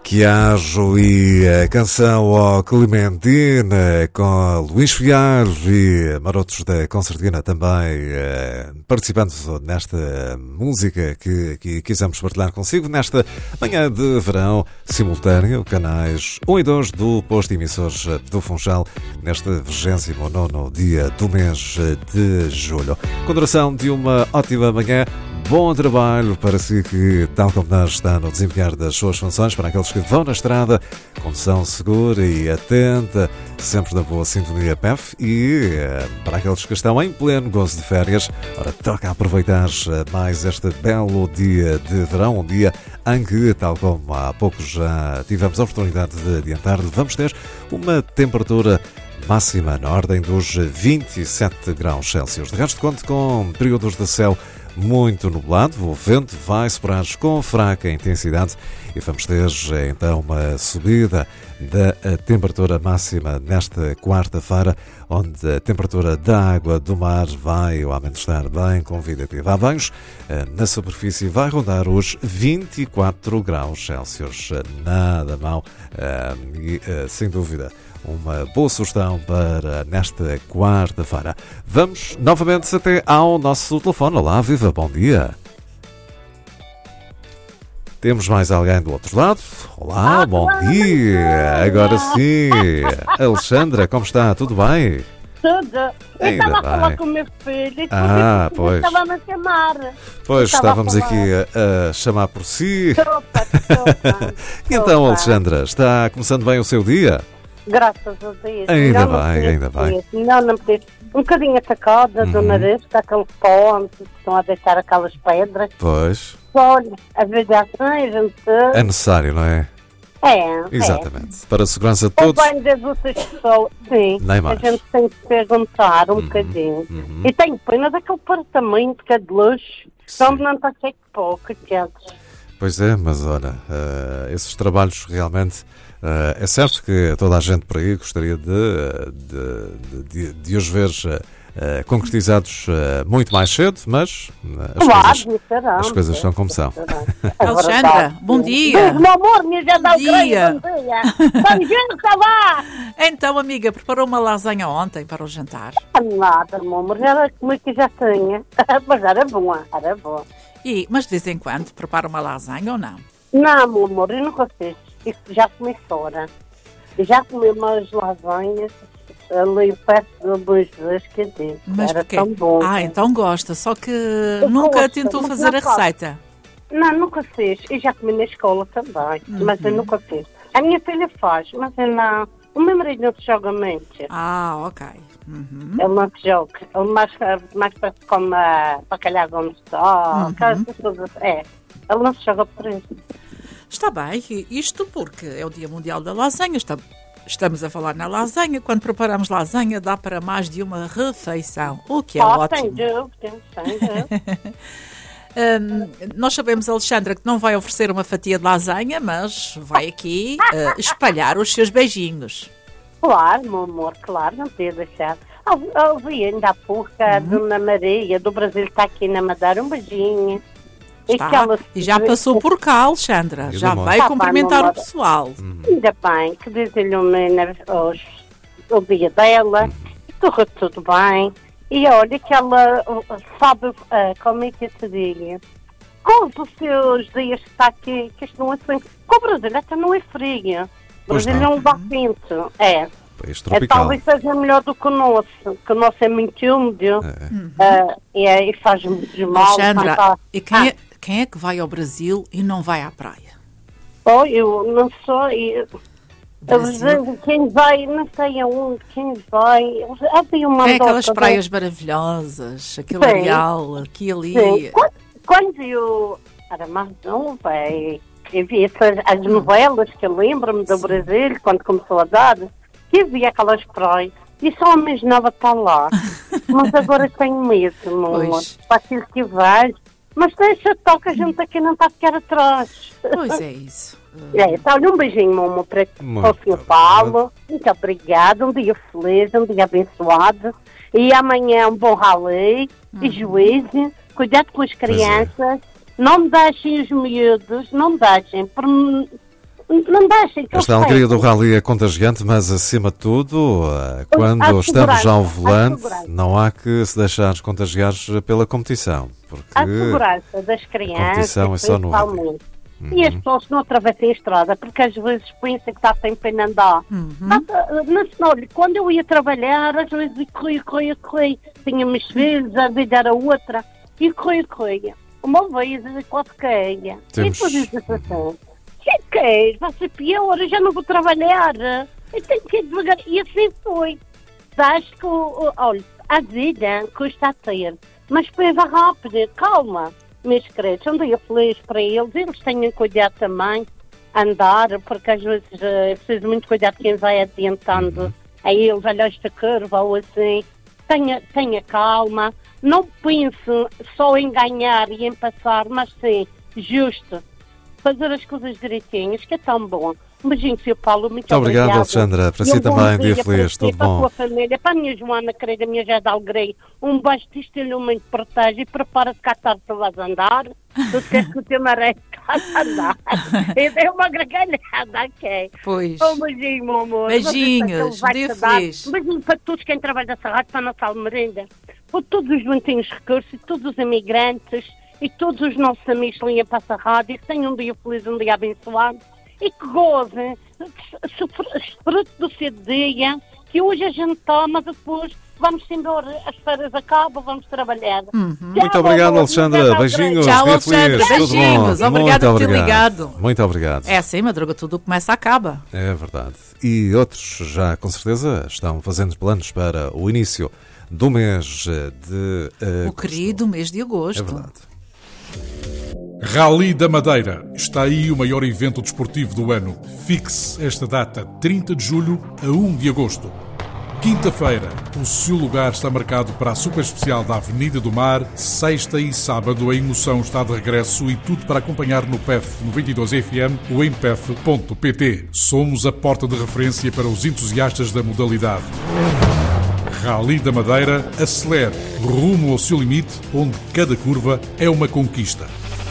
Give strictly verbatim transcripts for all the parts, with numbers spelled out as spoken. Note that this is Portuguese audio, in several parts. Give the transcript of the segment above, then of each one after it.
Quiajo e a canção ao Clementina com Luís Fiar e Marotos da Concertina também eh, participando nesta música que, que quisemos partilhar consigo nesta manhã de verão simultâneo, canais um e dois do posto de emissores do Funchal, neste vigésimo nono dia do mês de julho. Com duração de uma ótima manhã. Bom trabalho para si que, tal como nós, está no desempenhar das suas funções, para aqueles que vão na estrada, condução segura e atenta, sempre na boa sintonia P E F, e para aqueles que estão em pleno gozo de férias, ora, toca aproveitar mais este belo dia de verão, um dia em que, tal como há pouco já tivemos a oportunidade de adiantar, vamos ter uma temperatura máxima na ordem dos vinte e sete graus Celsius. De resto, conte com períodos de céu muito nublado, o vento vai soprar com fraca intensidade e vamos ter então uma subida da temperatura máxima nesta quarta-feira, onde a temperatura da água do mar vai ao menos estar bem convidativa. Há banhos, na superfície vai rondar os vinte e quatro graus Celsius. Nada mal e, sem dúvida, uma boa sugestão para nesta quarta-feira. Vamos novamente até ao nosso telefone. Olá, viva, bom dia. Temos mais alguém do outro lado? Olá, ah, bom dia. Agora sim. Alexandra, como está? Tudo bem? Tudo. Eu Ainda estava a falar bem. com o meu filho e Ah, pois. estava-me a chamar. Pois, Eu estava estávamos a aqui a, a chamar por si. Sopa, sopa. Então, Sopa. Alexandra, está começando bem o seu dia? Graças a Deus. Ainda Não, não bem, podia ainda bem. dizer. Não, não podia. Um bocadinho atacada do Uhum. nariz, está aquele pó, que estão a deitar aquelas pedras. Pois, Olha, a vida assim, a gente... é necessário, não é? É, Exatamente. Para a segurança de é. O todos. bem das outras pessoas, sim. Nem mais. A gente tem que perguntar um bocadinho. uhum. E tenho pena daquele apartamento que é de luxo, Sim. onde não está cheio de pó, coitados. Pois é, mas olha, eh, esses trabalhos realmente, eh, é certo que toda a gente por aí gostaria de, de, de, de os ver eh, concretizados eh, muito mais cedo, mas eh, as Claro, coisas, serão, as coisas são como são. Alexandra, bom dia. Meu amor, minha já dá o dia. creio, bom dia. Bom dia, está lá. Então, amiga, preparou uma lasanha ontem para o jantar. Nada, meu amor, já era como é que já tinha. Mas era boa, era boa. E, mas de vez em quando prepara uma lasanha ou não? Não, meu amor, eu nunca fiz. Isso já comi fora. Já comi umas lasanhas ali perto do Boas Vezes, que digo. Mas Era porquê? tão bom. Ah, então gosta, só que Eu nunca gosto, tentou mas fazer não a faço. receita. Não, nunca fiz. Eu já comi na escola também, mas eu nunca fiz. A minha filha faz, mas eu não. O meu marido não se joga muito. Ah, ok. Uhum. Ele não se joga. Ele mais, mais parece como a bacalhau com só. Uhum. É. Ele não se joga por isso. Está bem, isto porque é o Dia Mundial da Lasanha, está- estamos a falar na lasanha. Quando preparamos lasanha dá para mais de uma refeição, o que é Oh, sem ótimo. dúvida, sem dúvida. Hum, nós sabemos, Alexandra, que não vai oferecer uma fatia de lasanha, mas vai aqui eh, espalhar os seus beijinhos. Claro, meu amor, claro, não podia deixar. Ouvi ainda há pouco a Dona Maria do Brasil está aqui na Madeira, um beijinho. Está, que ela- e já passou por cá, Alexandra. E Já do vai Tá, cumprimentar vai, o pessoal. Ainda bem que desilumina os, o dia dela, correu tudo bem. E olha que ela uh, sabe, uh, como é que eu te digo, com os seus dias que está aqui, que isto não é assim, com o Brasil até não é frio. O Pois Brasil não. é um bafinto, é. País É, tropical. talvez seja melhor do que o nosso, que o nosso é muito úmido É. uh, e, é- e faz muito mal. Alexandra, faz- e quem Ah, é, quem é que vai ao Brasil e não vai à praia? oh, eu não sei. Eu, Brasil. quem vai, não sei aonde, quem vai. Havia uma Tem aquelas dota de- praias maravilhosas, aquele Sim. areal, aqui e ali. Sim. Quando, quando eu era mais nova, e eu vi essas, as novelas que eu lembro-me do Brasil, quando começou a dar, que eu vi aquelas praias. E só a mais nova está lá. Mas agora tenho medo, meu amor. Pois. Para aquilo que vejo. Mas deixa toque, a gente aqui não está a ficar atrás. Pois é isso. É, então, olha, um beijinho, meu amor, para, para o Muito senhor Paulo. Muito obrigado. Um dia feliz, um dia abençoado. E amanhã um bom rally e juízo. Cuidado com as crianças. Não me deixem os miúdos, não me deixem. Por, não deixem que Esta eu alegria sei. do rally é contagiante, mas acima de tudo, eh, Há quando estamos segurança, já ao há volante, segurança. não há que se deixar contagiar pela competição. Porque A segurança das crianças, competição é só no principalmente. E as pessoas que não atravessem a estrada, porque às vezes pensam que está sem pena andar. Mas, olha, quando eu ia trabalhar, às vezes eu corria, corria, corria. Tinha meus filhos, a vida era outra. E corria, corria. Uma vez eu quase caía. Temos- E depois eu disse assim, que queres? Vai ser pior, eu já não vou trabalhar. Eu tenho que ir devagar. E assim foi. Acho que, o- o- olha, a vida custa a ter. Mas pesa rápido, calma. Meus queridos, um dia feliz para eles, eles tenham cuidado também, andar, porque às vezes eh, é preciso muito cuidado quem vai adiantando a eles, olha esta curva ou assim, tenha, tenha calma, não pense só em ganhar e em passar, mas sim, justo, fazer as coisas direitinhas, que é tão bom. Um beijinho, seu Paulo, muito, Muito obrigado, obrigada. Alexandra. Para E si um bom também, dia dia feliz, para si, tudo para a bom. sua família, para a minha Joana, querida, a minha Jada Algrei, um beijo de estilo muito protege e prepara-te cá tarde para vais andar. Tu queres que o teu marido está a andar. É uma gargalhada, ok? Pois. Um beijinho, meu amor. Beijinhos, Não sei se ele vai dia te dar. feliz. Um beijinho para todos quem trabalha nessa rádio, para a nossa almerenda, para todos os mantinhos recursos e todos os imigrantes e todos os nossos amigos que ligam para essa rádio, que tenham um dia feliz, um dia abençoado e que gozem, fruto do seu dia, que hoje a gente está, mas depois vamos embora, as férias acabam, vamos trabalhar. Muito obrigado, Alexandra. Beijinhos. Tchau, dia Alexandra. feliz, tudo bom. Beijinhos. Obrigada Muito por ter obrigado. ligado. Muito obrigado. É assim, Madruga, tudo começa acaba. É verdade. E outros já, com certeza, estão fazendo planos para o início do mês de O agosto. querido mês de É agosto. verdade. Rally da Madeira. Está aí o maior evento desportivo do ano. Fixe esta data, trinta de julho a um de agosto. Quinta-feira, o seu lugar está marcado para a super especial da Avenida do Mar. Sexta e sábado, a emoção está de regresso e tudo para acompanhar no P E F noventa e dois F M ou em P E F ponto P T. Somos a porta de referência para os entusiastas da modalidade. Rally da Madeira, acelere rumo ao seu limite, onde cada curva é uma conquista.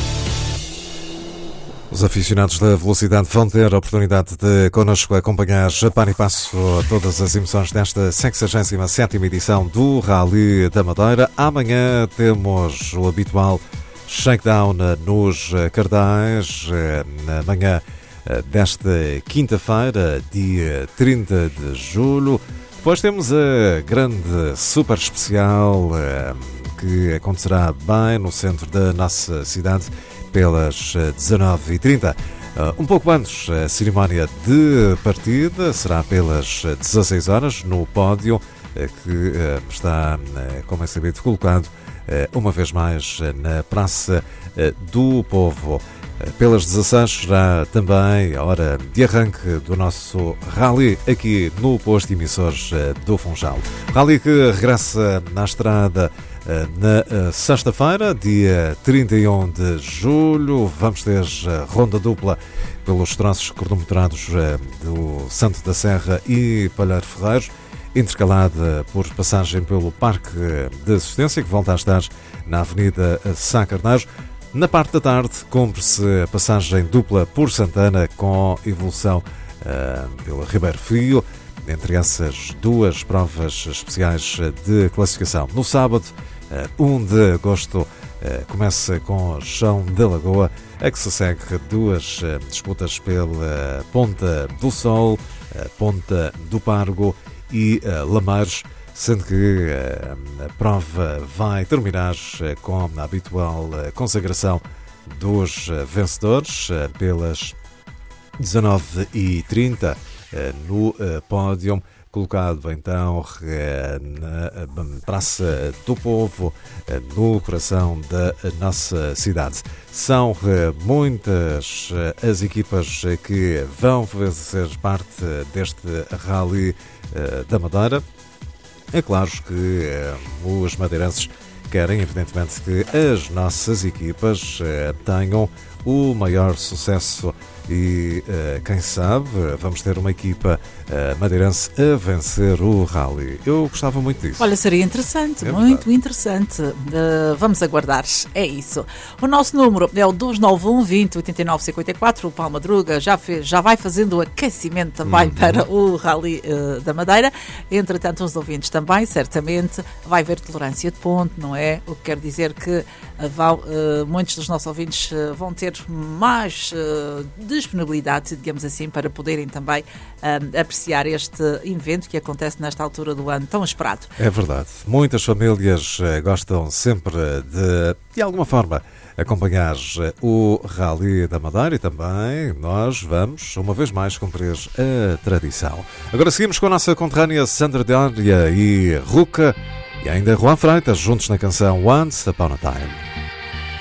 Os aficionados da velocidade vão ter a oportunidade de connosco acompanhar a par e passo todas as emoções desta sexagésima sétima edição do Rally da Madeira. Amanhã temos o habitual shakedown nos Cardais, na manhã desta quinta-feira, dia trinta de julho. Depois temos a grande super especial que acontecerá bem no centro da nossa cidade, pelas dezanove e trinta. Um pouco antes, a cerimónia de partida será pelas dezasseis horas no pódio, que está, como é sabido, colocado uma vez mais na Praça do Povo. Pelas dezasseis será também a hora de arranque do nosso rally aqui no posto de emissores do Funchal. Rally que regressa na estrada na sexta-feira, dia trinta e um de julho. Vamos ter ronda dupla pelos traços cronometrados do Santo da Serra e Palheiro Ferreiros, intercalada por passagem pelo Parque de Assistência, que volta a estar na Avenida Sá Carneiro. Na parte da tarde, cumpre-se a passagem dupla por Santana, com evolução uh, pela Ribeiro Fio, entre essas duas provas especiais de classificação. No sábado, uh, um de agosto, uh, começa com Chão da Lagoa, a que se segue duas uh, disputas pela Ponta do Sol, uh, Ponta do Pargo e uh, Lameiros, sendo que uh, a prova vai terminar uh, com a habitual uh, consagração dos uh, vencedores uh, pelas dezanove e trinta uh, no uh, pódio, colocado então uh, na uh, Praça do Povo, uh, no coração da nossa cidade. São uh, muitas uh, as equipas uh, que vão fazer parte uh, deste Rally uh, da Madeira. É claro que eh, os madeirenses querem, evidentemente, que as nossas equipas eh, tenham o maior sucesso. E uh, quem sabe, vamos ter uma equipa uh, madeirense a vencer o rally. Eu gostava muito disso. Olha, seria interessante, é muito verdade. interessante. Uh, vamos aguardar, é isso. O nosso número é o dois nove um, vinte, oitenta e nove, cinquenta e quatro. O Paulo Madruga já, fez, já vai fazendo o aquecimento também uhum. para o rally uh, da Madeira. Entretanto, os ouvintes também, certamente, vai haver tolerância de ponto, não é? O que quer dizer que uh, vão, uh, muitos dos nossos ouvintes uh, vão ter mais uh, disponibilidade, digamos assim, para poderem também um, apreciar este evento que acontece nesta altura do ano tão esperado. É verdade. Muitas famílias uh, gostam sempre de, de alguma forma, acompanhar uh, o Rally da Madeira e também nós vamos, uma vez mais, cumprir a tradição. Agora seguimos com a nossa conterrânea Sandra Dária e Ruca e ainda Juan Freitas, juntos na canção Once Upon a Time.